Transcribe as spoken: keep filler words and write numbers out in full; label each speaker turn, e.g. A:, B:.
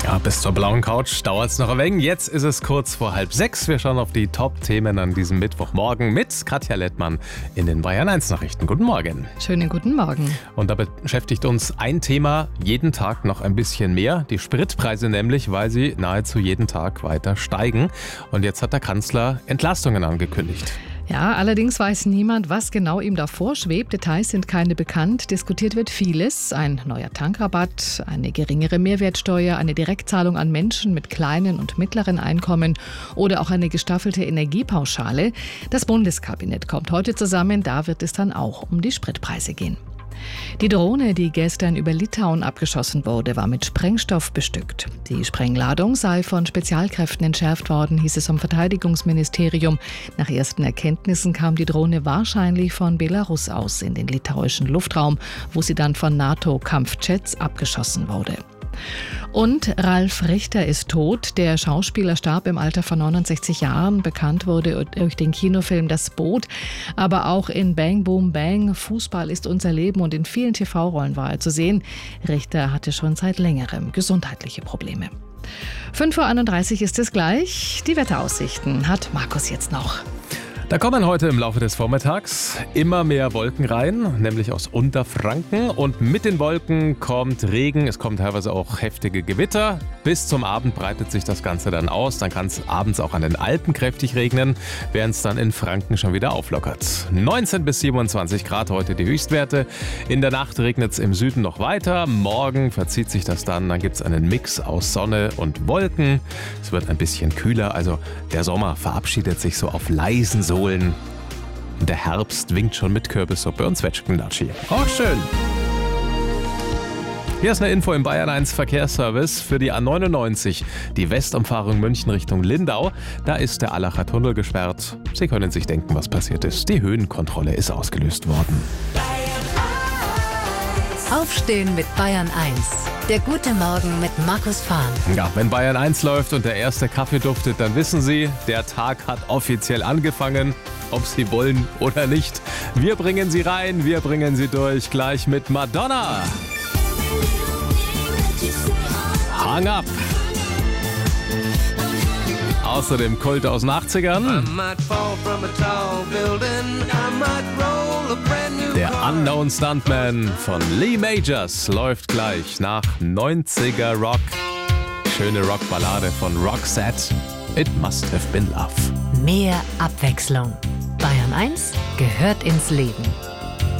A: Ja, bis zur blauen Couch dauert es noch ein wenig. Jetzt ist es kurz vor halb sechs. Wir schauen auf die Top-Themen an diesem Mittwochmorgen mit Katja Lettmann in den Bayern eins Nachrichten. Guten Morgen.
B: Schönen guten Morgen.
A: Und da beschäftigt uns ein Thema jeden Tag noch ein bisschen mehr. Die Spritpreise nämlich, weil sie nahezu jeden Tag weiter steigen. Und jetzt hat der Kanzler Entlastungen angekündigt.
B: Ja, allerdings weiß niemand, was genau ihm da vorschwebt. Details sind keine bekannt. Diskutiert wird vieles. Ein neuer Tankrabatt, eine geringere Mehrwertsteuer, eine Direktzahlung an Menschen mit kleinen und mittleren Einkommen oder auch eine gestaffelte Energiepauschale. Das Bundeskabinett kommt heute zusammen. Da wird es dann auch um die Spritpreise gehen. Die Drohne, die gestern über Litauen abgeschossen wurde, war mit Sprengstoff bestückt. Die Sprengladung sei von Spezialkräften entschärft worden, hieß es vom Verteidigungsministerium. Nach ersten Erkenntnissen kam die Drohne wahrscheinlich von Belarus aus in den litauischen Luftraum, wo sie dann von NATO-Kampfjets abgeschossen wurde. Und Ralf Richter ist tot. Der Schauspieler starb im Alter von neunundsechzig Jahren. Bekannt wurde durch den Kinofilm Das Boot, aber auch in Bang Boom Bang, Fußball ist unser Leben und in vielen T V-Rollen war er zu sehen. Richter hatte schon seit längerem gesundheitliche Probleme. fünf Uhr einunddreißig ist es gleich. Die Wetteraussichten hat Markus jetzt noch.
A: Da kommen heute im Laufe des Vormittags immer mehr Wolken rein, nämlich aus Unterfranken. Und mit den Wolken kommt Regen, es kommen teilweise auch heftige Gewitter. Bis zum Abend breitet sich das Ganze dann aus. Dann kann es abends auch an den Alpen kräftig regnen, während es dann in Franken schon wieder auflockert. neunzehn bis siebenundzwanzig Grad heute die Höchstwerte. In der Nacht regnet es im Süden noch weiter. Morgen verzieht sich das dann. Dann gibt es einen Mix aus Sonne und Wolken. Es wird ein bisschen kühler. Also der Sommer verabschiedet sich so auf leisen Sohlen. Der Herbst winkt schon mit Kürbissuppe und Zwetschgenlatschi. Auch schön. Hier ist eine Info im Bayern eins Verkehrsservice für die A neunundneunzig, die Westumfahrung München Richtung Lindau. Da ist der Allacher Tunnel gesperrt. Sie können sich denken, was passiert ist. Die Höhenkontrolle ist ausgelöst worden.
C: Aufstehen mit Bayern eins. Der gute Morgen mit Markus Fahn.
A: Ja, wenn Bayern eins läuft und der erste Kaffee duftet, dann wissen Sie, der Tag hat offiziell angefangen, ob Sie wollen oder nicht. Wir bringen Sie rein, wir bringen Sie durch, gleich mit Madonna. Hang Up. Außerdem Kult aus den achtzigern. Der Unknown Stuntman von Lee Majors läuft gleich nach neunziger Rock. Schöne Rockballade von Roxette. It Must Have Been Love.
C: Mehr Abwechslung. Bayern eins gehört ins Leben.